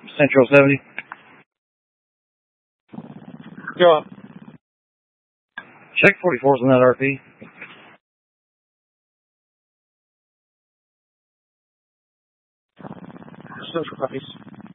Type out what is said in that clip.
Central 70. Go up. Check 44s on that RP. Central copies.